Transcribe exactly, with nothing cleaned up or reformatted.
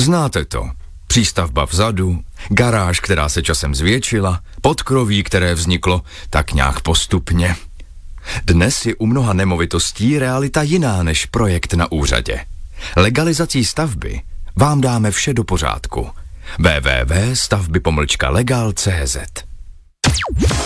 Znáte to. Přístavba vzadu, garáž, která se časem zvětšila, podkroví, které vzniklo tak nějak postupně. Dnes je u mnoha nemovitostí realita jiná než projekt na úřadě. Legalizací stavby vám dáme vše do pořádku. w w w tečka stavby pomlčka legal tečka c z